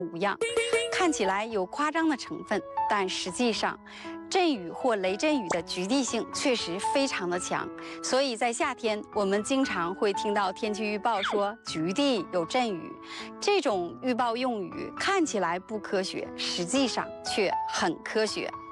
无恙，看起来有夸张的成分，但实际上，阵雨或雷阵雨的局地性确实非常的强。所以在夏天，我们经常会听到天气预报说局地有阵雨，这种预报用语看起来不科学，实际上却很科学。